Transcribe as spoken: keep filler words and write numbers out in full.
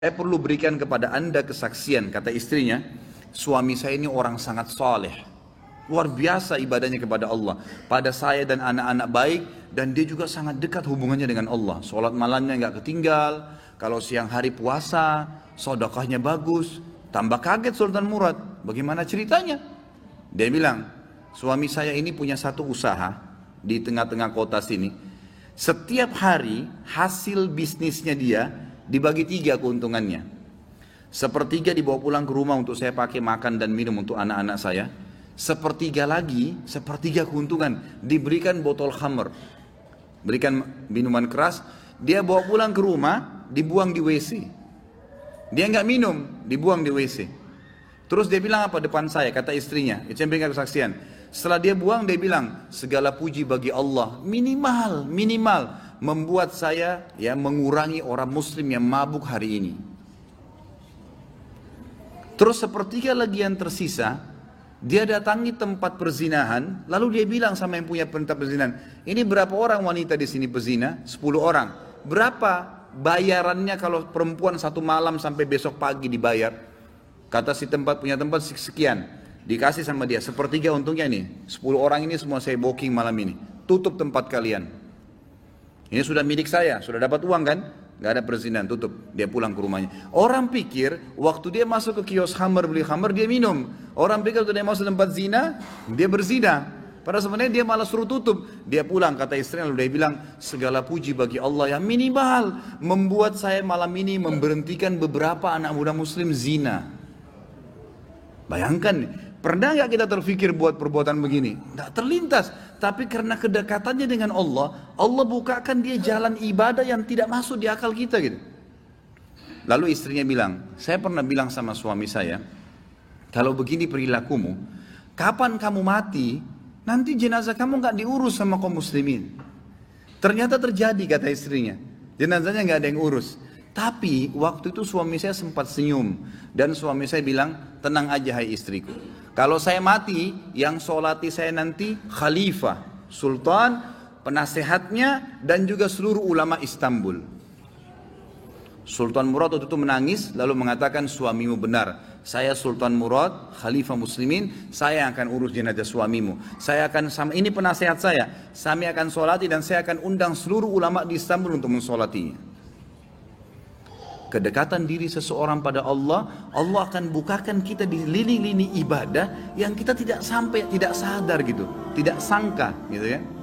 Saya perlu berikan kepada anda kesaksian, kata istrinya, suami saya ini orang sangat soleh, luar biasa ibadahnya kepada Allah, pada saya dan anak-anak baik, dan dia juga sangat dekat hubungannya dengan Allah. Sholat malamnya nggak ketinggal, kalau siang hari puasa, sedekahnya bagus. Tambah kaget Sultan Murad, bagaimana ceritanya? Dia bilang, suami saya ini punya satu usaha di tengah-tengah kota sini. Setiap hari hasil bisnisnya dia dibagi tiga keuntungannya. Sepertiga dibawa pulang ke rumah untuk saya pakai makan dan minum untuk anak-anak saya. Sepertiga lagi, sepertiga keuntungan diberikan botol khamr, berikan minuman keras. Dia bawa pulang ke rumah, dibuang di W C. Dia nggak minum, dibuang di W C. Terus dia bilang apa depan saya, kata istrinya, itu yang berikan kesaksian. Setelah dia buang, dia bilang, segala puji bagi Allah, minimal, minimal membuat saya ya mengurangi orang muslim yang mabuk hari ini. Terus sepertiga lagi yang tersisa, dia datangi tempat perzinahan, lalu dia bilang sama yang punya tempat perzinahan, ini berapa orang wanita di sini pezina? sepuluh orang. Berapa bayarannya kalau perempuan satu malam sampai besok pagi dibayar? Kata si tempat punya tempat sekian, dikasih sama dia, sepertiga untungnya nih, sepuluh orang ini semua saya booking malam ini, tutup tempat kalian. Ini sudah milik saya, sudah dapat uang kan? Gak ada perzinahan, tutup. Dia pulang ke rumahnya. Orang pikir, waktu dia masuk ke kios khamr, beli khamr, dia minum. Orang pikir waktu dia masuk tempat zina, dia berzina. Padahal sebenarnya dia malah suruh tutup. Dia pulang, kata istrinya, lalu dia bilang, segala puji bagi Allah yang minimal membuat saya malam ini memberhentikan beberapa anak muda muslim zina. Bayangkan, pernah gak kita terfikir buat perbuatan begini? Gak terlintas. Tapi karena kedekatannya dengan Allah, Allah bukakan dia jalan ibadah yang tidak masuk di akal kita gitu. Lalu istrinya bilang, saya pernah bilang sama suami saya, kalau begini perilakumu, kapan kamu mati, nanti jenazah kamu gak diurus sama kaum muslimin. Ternyata terjadi, kata istrinya, jenazahnya gak ada yang urus. Tapi waktu itu suami saya sempat senyum, dan suami saya bilang, tenang aja hai istriku, kalau saya mati, yang sholati saya nanti khalifah, sultan, penasehatnya, dan juga seluruh ulama Istanbul. Sultan Murad waktu itu menangis, lalu mengatakan, suamimu benar. Saya Sultan Murad, khalifah muslimin, saya akan urus jenazah suamimu. Saya akan, sama ini penasehat saya, saya akan sholati dan saya akan undang seluruh ulama di Istanbul untuk mensolatinya. Kedekatan diri seseorang pada Allah, Allah akan bukakan kita di lini-lini ibadah yang kita tidak sampai, tidak sadar gitu, tidak sangka gitu ya.